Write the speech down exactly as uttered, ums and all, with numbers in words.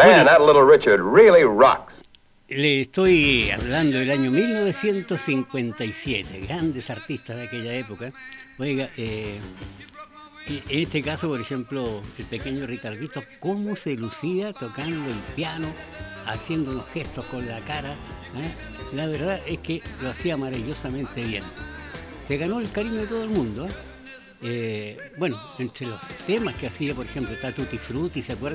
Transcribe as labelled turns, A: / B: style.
A: Man, that little Richard really rocks.
B: Le estoy hablando del año mil novecientos cincuenta y siete, grandes artistas de aquella época. Oiga, eh, en este caso, por ejemplo, el pequeño Ricardito, cómo se lucía tocando el piano, haciendo unos gestos con la cara, ¿eh? La verdad es que lo hacía maravillosamente bien. Se ganó el cariño de todo el mundo, ¿eh? Eh, bueno, entre los temas que hacía, por ejemplo, está Tutti Frutti, ¿se acuerdan?